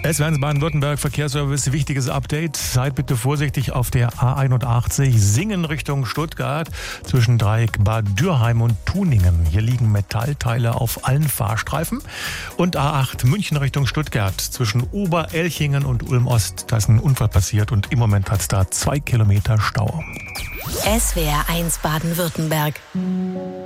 SWR1 Baden-Württemberg Verkehrsservice, wichtiges Update. Seid bitte vorsichtig auf der A81 Singen Richtung Stuttgart zwischen Dreieck Bad Dürheim und Tuningen. Hier liegen Metallteile auf allen Fahrstreifen. Und A8 München Richtung Stuttgart zwischen Oberelchingen und Ulm-Ost. Da ist ein Unfall passiert und im Moment hat es da 2 Kilometer Stau. SWR1 Baden-Württemberg.